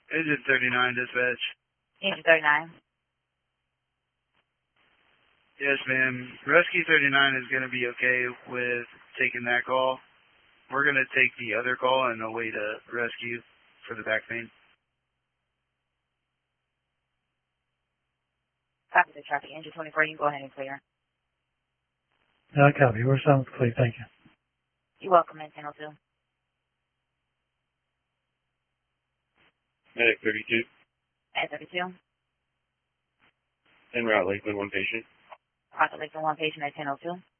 Engine 39, dispatch. Engine 39. Yes, ma'am. Rescue 39 is going to be okay with taking that call. We're going to take the other call and await a rescue for the back pain. Copy the traffic. Engine 24, you can go ahead and clear. I copy. We're sound clear. Thank you. You're welcome, at 1002. Medic 32. At 32. En route Lakeland, one patient. Roger Lakeland, one patient at 1002.